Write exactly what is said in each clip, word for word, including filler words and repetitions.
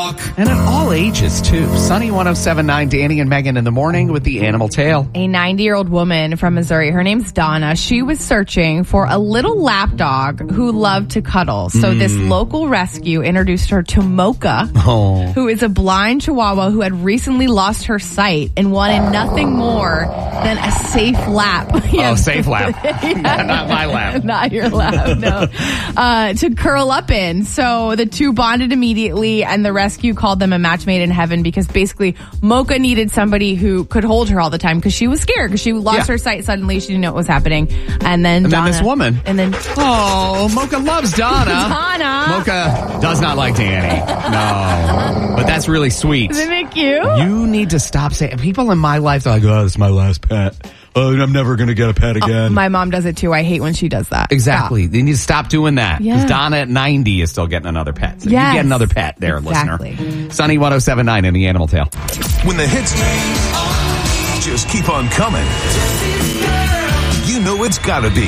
talk. And at all ages, too. Sunny one oh seven point nine, Danny and Megan in the morning with the Animal Tale. A ninety-year-old woman from Missouri, her name's Donna. She was searching for a little lap dog who loved to cuddle. So mm. this local rescue introduced her to Mocha, oh. who is a blind Chihuahua who had recently lost her sight and wanted nothing more than a safe lap. Yeah. Oh, safe lap. Yeah. Not my lap. Not your lap, no. uh, to curl up in. So the two bonded immediately, and the rescue called them a match made in heaven because basically Mocha needed somebody who could hold her all the time because she was scared because she lost yeah. her sight suddenly. She didn't know what was happening. And then And Donna, then this woman. And then Oh, Mocha loves Donna. Donna. Mocha does not like Danny. No. But that's really sweet. Isn't it cute? You need to stop saying, people in my life, they're like, oh, this is my last pet. Oh, I'm never going to get a pet again. Oh, my mom does it too. I hate when she does that. Exactly. Stop. You need to stop doing that. Because Yeah. Donna at ninety is still getting another pet. So Yes. you get another pet there, Exactly. listener. Sunny one oh seven point nine in the Animal Tale. When the hits just keep on coming, you know it's gotta be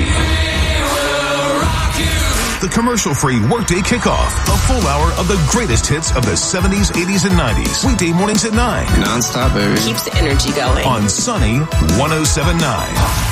the commercial-free Workday Kickoff, a full hour of the greatest hits of the seventies, eighties, and nineties. Weekday mornings at nine. Non-stop, baby. Keeps the energy going. On Sunny one oh seven point nine.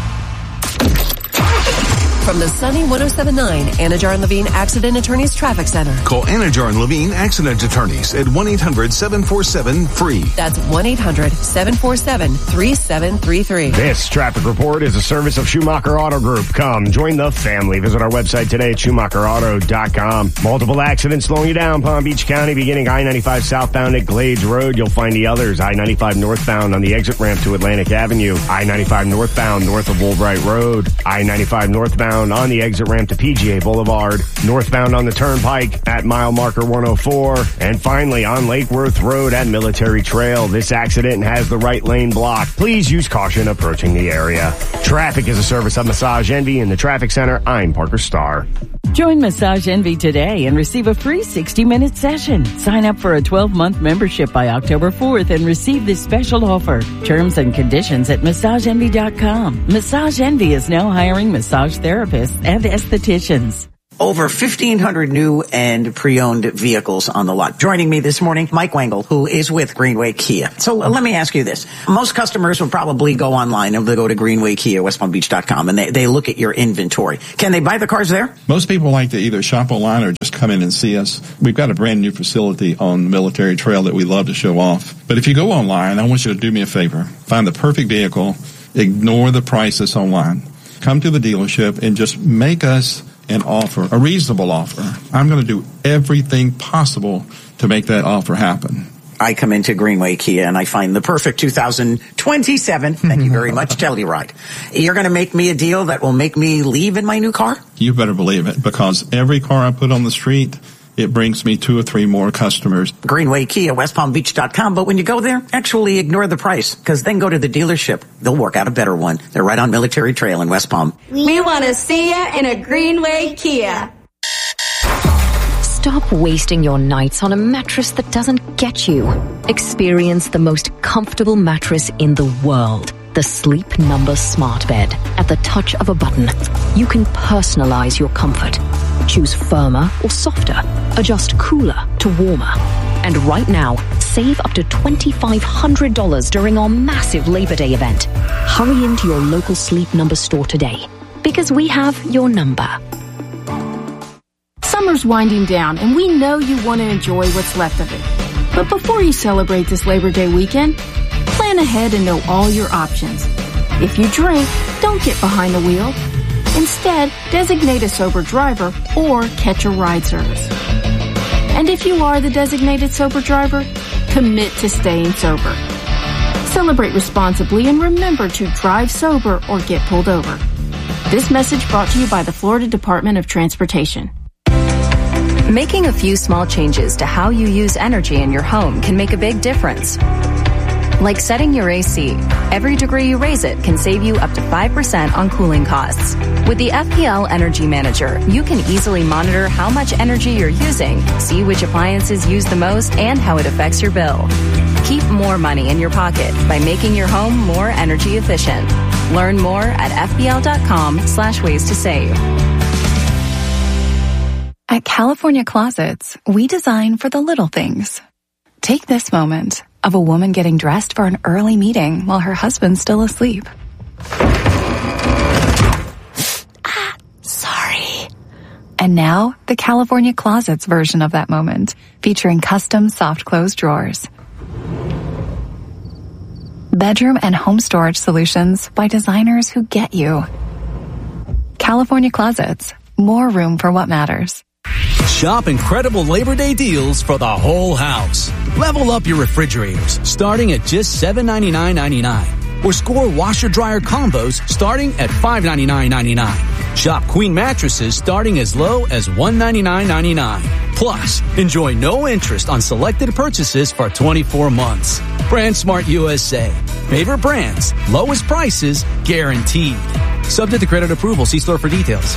From the Sunny one oh seven point nine Anajar and Levine Accident Attorneys Traffic Center. Call Anajar and Levine Accident Attorneys at one eight hundred seven four seven free. That's one eight hundred seven four seven three seven three three. This traffic report is a service of Schumacher Auto Group. Come, join the family. Visit our website today at Schumacher Auto dot com. Multiple accidents slowing you down, Palm Beach County, beginning I ninety-five southbound at Glades Road. You'll find the others. I ninety-five northbound on the exit ramp to Atlantic Avenue. I ninety-five northbound north of Woolbright Road. I ninety-five northbound on the exit ramp to P G A Boulevard. Northbound on the Turnpike at mile marker one oh four. And finally on Lake Worth Road at Military Trail. This accident has the right lane blocked. Please use caution approaching the area. Traffic is a service of Massage Envy in the Traffic Center. I'm Parker Starr. Join Massage Envy today and receive a free sixty-minute session. Sign up for a twelve-month membership by October fourth and receive this special offer. Terms and conditions at massage envy dot com. Massage Envy is now hiring massage therapists and estheticians. Over fifteen hundred new and pre-owned vehicles on the lot. Joining me this morning, Mike Wengel, who is with Greenway Kia. So uh, let me ask you this. Most customers will probably go online and they go to Greenway Kia, west palm beach dot com, and they, they look at your inventory. Can they buy the cars there? Most people like to either shop online or just come in and see us. We've got a brand new facility on Military Trail that we love to show off. But if you go online, I want you to do me a favor. Find the perfect vehicle. Ignore the price that's online. Come to the dealership and just make us an offer, a reasonable offer. I'm going to do everything possible to make that offer happen. I come into Greenway Kia and I find the perfect two thousand twenty-seven, thank you very much, Telluride. You're going to make me a deal that will make me leave in my new car? You better believe it, because every car I put on the street, it brings me two or three more customers. Greenway Kia, west palm beach dot com. But when you go there, actually ignore the price, because then go to the dealership. They'll work out a better one. They're right on Military Trail in West Palm. We want to see you in a Greenway Kia. Stop wasting your nights on a mattress that doesn't get you. Experience the most comfortable mattress in the world. The Sleep Number Smart Bed. At the touch of a button, you can personalize your comfort. Choose firmer or softer. Adjust cooler to warmer. And right now, save up to two thousand five hundred dollars during our massive Labor Day event. Hurry into your local Sleep Number store today, because we have your number. Summer's winding down, and we know you want to enjoy what's left of it. But before you celebrate this Labor Day weekend, plan ahead and know all your options. If you drink, don't get behind the wheel. Instead, designate a sober driver or catch a ride service. And if you are the designated sober driver, commit to staying sober. Celebrate responsibly and remember to drive sober or get pulled over. This message brought to you by the Florida Department of Transportation. Making a few small changes to how you use energy in your home can make a big difference. Like setting your A C. Every degree you raise it can save you up to five percent on cooling costs. With the F P L Energy Manager, you can easily monitor how much energy you're using, see which appliances use the most, and how it affects your bill. Keep more money in your pocket by making your home more energy efficient. Learn more at F P L dot com slash ways to save. At California Closets, we design for the little things. Take this moment of a woman getting dressed for an early meeting while her husband's still asleep. Ah, sorry. And now, the California Closets version of that moment, featuring custom soft close drawers. Bedroom and home storage solutions by designers who get you. California Closets, more room for what matters. Shop incredible Labor Day deals for the whole house. Level up your refrigerators starting at just seven ninety-nine ninety-nine. Or score washer-dryer combos starting at five ninety-nine ninety-nine. Shop Queen mattresses starting as low as one ninety-nine ninety-nine. Plus, enjoy no interest on selected purchases for twenty-four months. Brand Smart U S A. Favorite brands, lowest prices, guaranteed. Subject to credit approval. See store for details.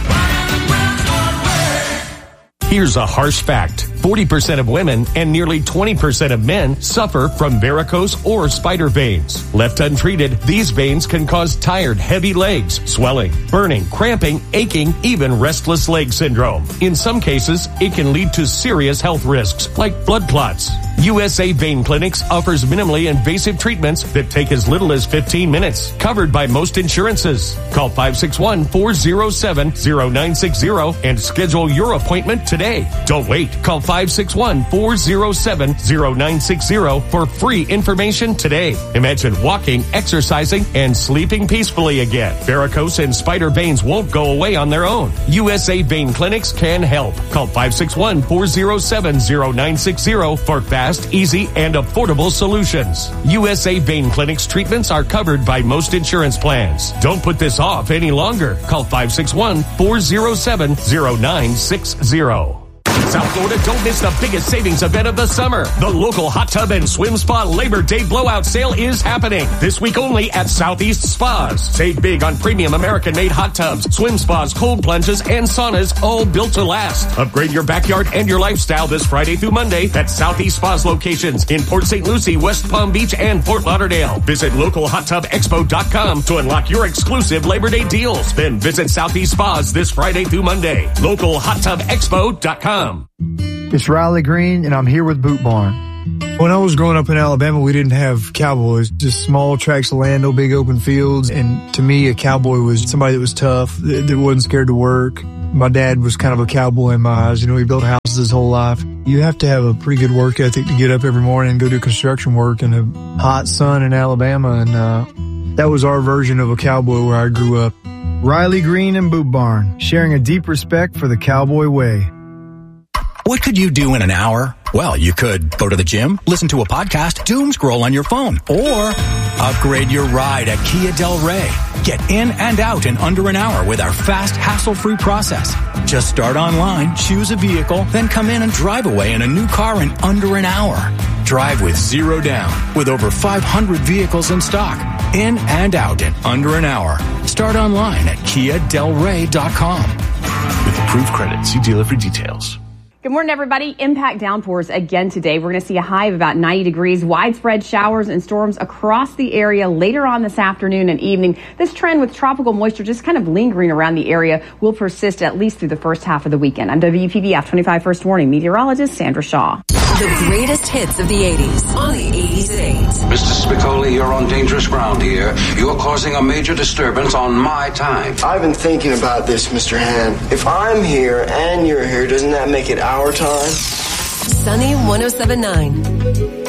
Here's a harsh fact. forty percent of women and nearly twenty percent of men suffer from varicose or spider veins. Left untreated, these veins can cause tired, heavy legs, swelling, burning, cramping, aching, even restless leg syndrome. In some cases, it can lead to serious health risks like blood clots. U S A Vein Clinics offers minimally invasive treatments that take as little as fifteen minutes, covered by most insurances. Call five six one, four zero seven, zero nine six zero and schedule your appointment today. Don't wait. Call five six one, four zero seven, zero nine six zero for free information today. Imagine walking, exercising, and sleeping peacefully again. Varicose and spider veins won't go away on their own. U S A Vein Clinics can help. Call five six one, four zero seven, zero nine six zero for fast, easy, and affordable solutions. U S A Vein Clinics treatments are covered by most insurance plans. Don't put this off any longer. Call five six one, four zero seven, zero nine six zero. South Florida, don't miss the biggest savings event of the summer. The local hot tub and swim spa Labor Day blowout sale is happening this week only at Southeast Spas. Save big on premium American-made hot tubs, swim spas, cold plunges, and saunas, all built to last. Upgrade your backyard and your lifestyle this Friday through Monday at Southeast Spas locations in Port Saint Lucie, West Palm Beach, and Fort Lauderdale. Visit local hot tub expo dot com to unlock your exclusive Labor Day deals. Then visit Southeast Spas this Friday through Monday. local hot tub expo dot com. It's Riley Green, and I'm here with Boot Barn. When I was growing up in Alabama, we didn't have cowboys, just small tracts of land, no big open fields. And to me, a cowboy was somebody that was tough, that, that wasn't scared to work. My dad was kind of a cowboy in my eyes. You know, he built houses his whole life. You have to have a pretty good work ethic to get up every morning and go do construction work in a hot sun in Alabama. And uh, that was our version of a cowboy where I grew up. Riley Green and Boot Barn, sharing a deep respect for the cowboy way. What could you do in an hour? Well, you could go to the gym, listen to a podcast, doom scroll on your phone, or upgrade your ride at Kia Del Rey. Get in and out in under an hour with our fast, hassle-free process. Just start online, choose a vehicle, then come in and drive away in a new car in under an hour. Drive with zero down, with over five hundred vehicles in stock. In and out in under an hour. Start online at kia del rey dot com. With approved credit, see dealer for details. Good morning, everybody. Impact downpours again today. We're going to see a high of about ninety degrees, widespread showers and storms across the area later on this afternoon and evening. This trend with tropical moisture just kind of lingering around the area will persist at least through the first half of the weekend. I'm W P B F twenty-five First Warning meteorologist Sandra Shaw. The greatest hits of the eighties on the eighties at eight. Mister Spicoli, you're on dangerous ground here. You're causing a major disturbance on my time. I've been thinking about this, Mister Han. If I'm here and you're here, doesn't that make it our time? Sunny one oh seven point nine.